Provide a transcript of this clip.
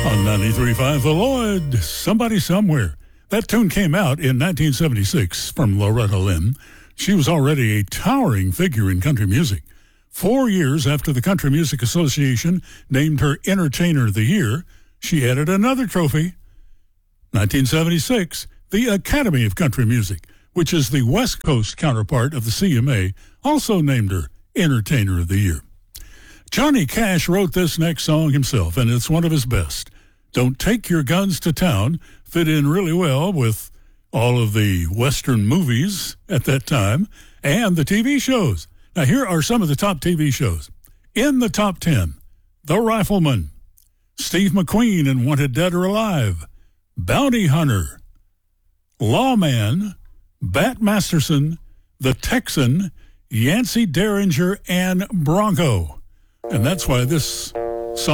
On 93.5 The Lloyd, Somebody Somewhere. That tune came out in 1976 from Loretta Lynn. She was already a towering figure in country music. 4 years after the Country Music Association named her Entertainer of the Year, she added another trophy. 1976, the Academy of Country Music, which is the West Coast counterpart of the CMA, also named her Entertainer of the Year. Johnny Cash wrote this next song himself, and it's one of his best. Don't Take Your Guns to Town fit in really well with all of the Western movies at that time and the TV shows. Now, here are some of the top TV shows. In the top 10, The Rifleman, Steve McQueen in Wanted Dead or Alive, Bounty Hunter, Lawman, Bat Masterson, The Texan, Yancey Derringer, and Bronco. And that's why this